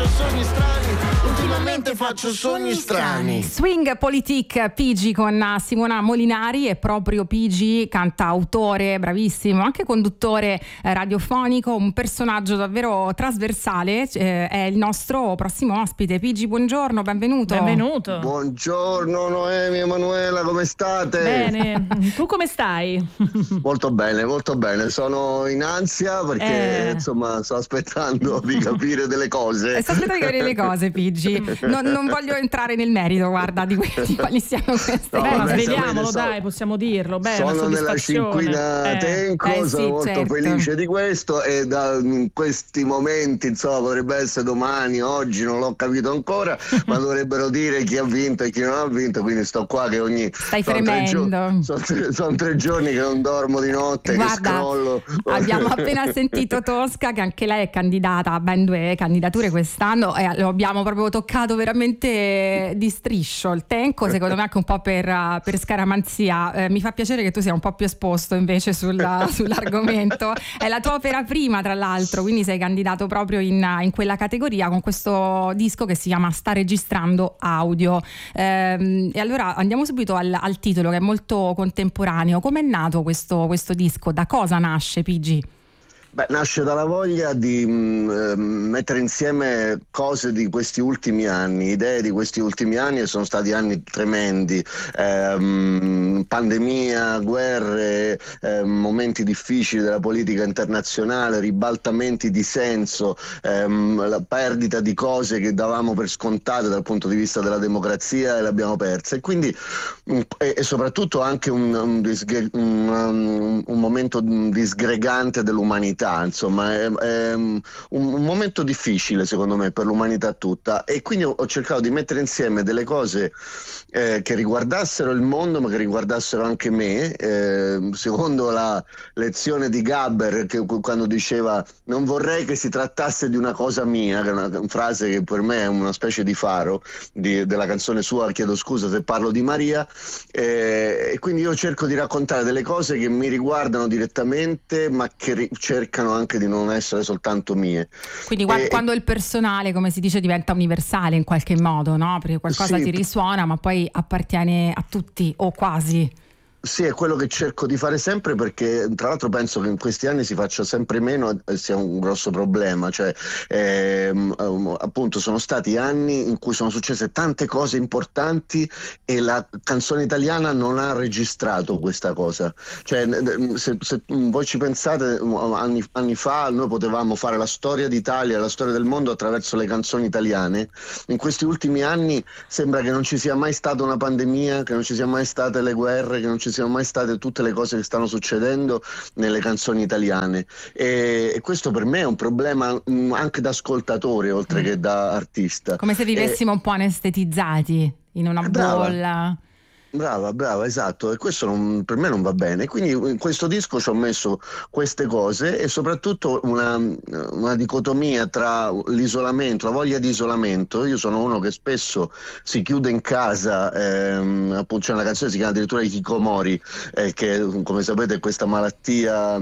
faccio sogni strani, ultimamente faccio sogni strani. Swing Politique, Pigi con Simona Molinari. E proprio Pigi, cantautore bravissimo, anche conduttore radiofonico, un personaggio davvero trasversale, è il nostro prossimo ospite. Pigi, buongiorno, benvenuto. Benvenuto. Buongiorno Noemi, Emanuela, come state? Bene, tu come stai? Molto bene, sono in ansia perché insomma sto aspettando di capire delle cose. Sto aspettando di capire le cose, Pigi. Non voglio entrare nel merito, guarda, di quali siano queste Ma cose. vediamolo, dai, possiamo dirlo. Sono nella cinquina Tenco, sono molto felice di questo, e da questi momenti, insomma, potrebbe essere domani, oggi, non l'ho capito ancora, ma dovrebbero dire chi ha vinto e chi non ha vinto, quindi sto qua che Stai fremendo. Sono 3 giorni che non dormo di notte. Guarda, che scrollo. Abbiamo appena sentito Tosca, che anche lei è candidata a ben 2 candidature quest'anno, e lo abbiamo proprio toccato veramente di striscio. Il Tenco, secondo me, anche un po' per scaramanzia. Mi fa piacere che tu sia un po' più esposto invece sull'argomento. È la tua opera prima, tra l'altro, quindi sei candidato proprio in quella categoria con questo disco che si chiama Sta registrando audio. E allora andiamo subito al titolo, che è molto contemporaneo. Com'è nato questo disco? Da cosa nasce, Pigi? Beh, nasce dalla voglia di mettere insieme cose di questi ultimi anni, idee di questi ultimi anni, e sono stati anni tremendi, pandemia, guerre, momenti difficili della politica internazionale, ribaltamenti di senso, la perdita di cose che davamo per scontate dal punto di vista della democrazia, e le abbiamo perse, e quindi e soprattutto anche un momento disgregante dell'umanità. Insomma, è un momento difficile secondo me per l'umanità tutta, e quindi ho cercato di mettere insieme delle cose che riguardassero il mondo, ma che riguardassero anche me, secondo la lezione di Gaber, che quando diceva non vorrei che si trattasse di una cosa mia, che è una frase che per me è una specie di faro della canzone sua Chiedo scusa se parlo di Maria, e quindi io cerco di raccontare delle cose che mi riguardano direttamente, ma che cercano anche di non essere soltanto mie. Quindi quando il personale, come si dice, diventa universale in qualche modo, no? Perché qualcosa ti risuona, ma poi appartiene a tutti o quasi. Sì, è quello che cerco di fare sempre, perché tra l'altro penso che in questi anni si faccia sempre meno e sia un grosso problema, cioè appunto sono stati anni in cui sono successe tante cose importanti e la canzone italiana non ha registrato questa cosa, cioè se voi ci pensate, anni fa noi potevamo fare la storia d'Italia, la storia del mondo attraverso le canzoni italiane. In questi ultimi anni sembra che non ci sia mai stata una pandemia, che non ci siano mai state le guerre, che non ci siano mai state tutte le cose che stanno succedendo nelle canzoni italiane, e questo per me è un problema anche da ascoltatore oltre che da artista. Come se vivessimo un po' anestetizzati in una bolla. Brava, esatto, e questo per me non va bene. Quindi in questo disco ci ho messo queste cose, e soprattutto una dicotomia tra l'isolamento, la voglia di isolamento. Io sono uno che spesso si chiude in casa, appunto c'è una canzone che si chiama addirittura Hikikomori, che come sapete è questa malattia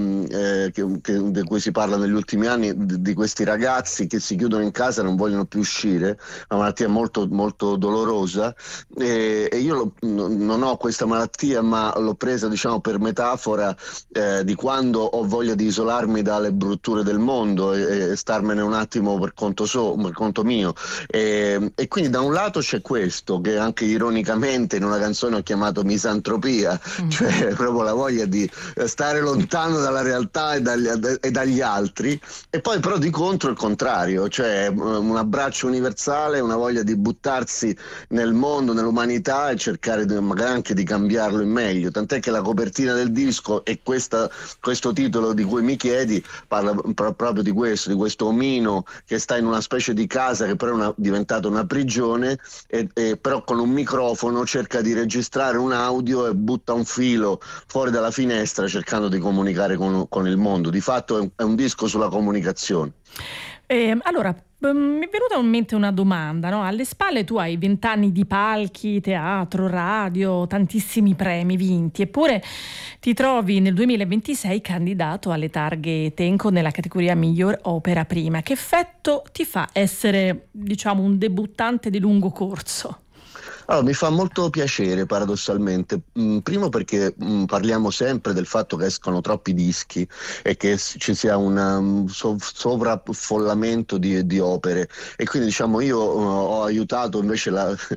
di cui si parla negli ultimi anni, di questi ragazzi che si chiudono in casa e non vogliono più uscire, una malattia molto, molto dolorosa, e io non ho questa malattia, ma l'ho presa, diciamo, per metafora di quando ho voglia di isolarmi dalle brutture del mondo e starmene un attimo per conto mio, e quindi da un lato c'è questo che anche ironicamente in una canzone ho chiamato misantropia, cioè proprio la voglia di stare lontano dalla realtà e dagli altri, e poi però di contro il contrario, cioè un abbraccio universale, una voglia di buttarsi nel mondo, nell'umanità, e cercare magari anche di cambiarlo in meglio, tant'è che la copertina del disco e questo titolo di cui mi chiedi parla proprio di questo omino che sta in una specie di casa che però è diventata una prigione, e però con un microfono cerca di registrare un audio e butta un filo fuori dalla finestra cercando di comunicare con il mondo. Di fatto è un disco sulla comunicazione. Allora, Mi è venuta in mente una domanda, no? Alle spalle tu hai 20 anni di palchi, teatro, radio, tantissimi premi vinti, eppure ti trovi nel 2026 candidato alle targhe Tenco nella categoria miglior opera prima. Che effetto ti fa essere, diciamo, un debuttante di lungo corso? Allora, mi fa molto piacere paradossalmente, primo perché parliamo sempre del fatto che escono troppi dischi e che ci sia un sovraffollamento di opere, e quindi diciamo io ho aiutato invece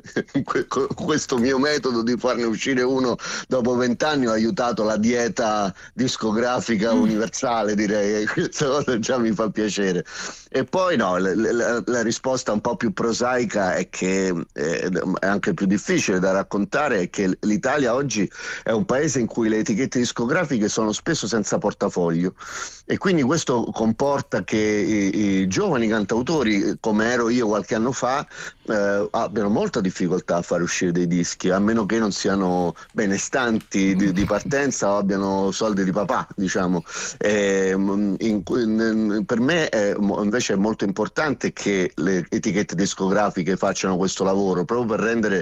questo mio metodo di farne uscire uno dopo 20 anni, ho aiutato la dieta discografica universale, direi, e questa cosa già mi fa piacere. E poi no, la risposta un po' più prosaica è che è anche più difficile da raccontare, è che l'Italia oggi è un paese in cui le etichette discografiche sono spesso senza portafoglio, e quindi questo comporta che i giovani cantautori, come ero io qualche anno fa, abbiano molta difficoltà a fare uscire dei dischi, a meno che non siano benestanti di partenza o abbiano soldi di papà, diciamo. Per me invece è molto importante che le etichette discografiche facciano questo lavoro, proprio per rendere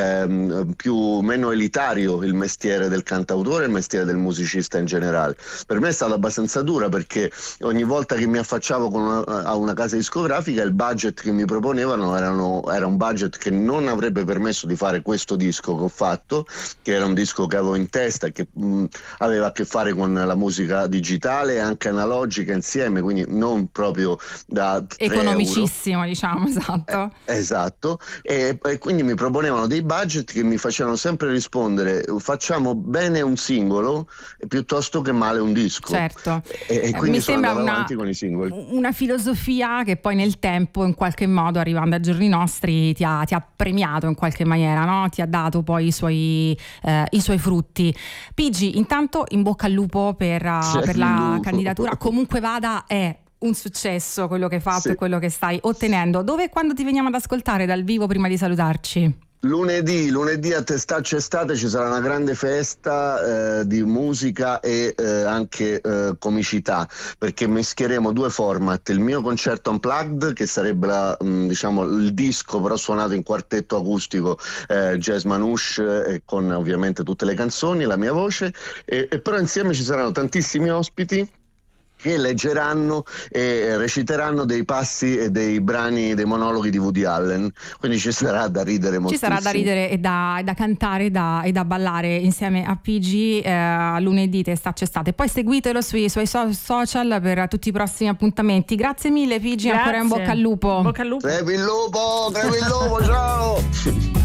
meno elitario il mestiere del cantautore e il mestiere del musicista in generale. Per me è stata abbastanza dura, perché ogni volta che mi affacciavo a una casa discografica, il budget che mi proponevano era un budget che non avrebbe permesso di fare questo disco che ho fatto, che era un disco che avevo in testa e che aveva a che fare con la musica digitale e anche analogica insieme, quindi non proprio da economicissimo, diciamo, esatto. Esatto, e quindi mi proponevano dei budget che mi facevano sempre rispondere: facciamo bene un singolo piuttosto che male un disco. Certo. E quindi mi sembra avanti con i singoli. Una filosofia che poi nel tempo, in qualche modo, arrivando ai giorni nostri, ti ha premiato in qualche maniera, no? Ti ha dato poi i suoi frutti. Pigi, intanto in bocca al lupo per la candidatura. Comunque vada, è un successo quello che hai fatto, sì, e quello che stai ottenendo. Dove e quando ti veniamo ad ascoltare dal vivo prima di salutarci? Lunedì a Testaccio Estate ci sarà una grande festa di musica e anche comicità, perché mischieremo due format: il mio concerto unplugged, che sarebbe diciamo il disco però suonato in quartetto acustico, jazz manouche, con ovviamente tutte le canzoni, la mia voce, e però insieme ci saranno tantissimi ospiti che leggeranno e reciteranno dei passi e dei brani, dei monologhi di Woody Allen, quindi ci sarà da ridere moltissimo. Ci sarà da ridere e da cantare e da ballare insieme a Pigi lunedì Testaccio Estate. Poi seguitelo sui suoi social per tutti i prossimi appuntamenti. Grazie mille Pigi, ancora in bocca al lupo. Bocca al lupo. Crepi il lupo, ciao!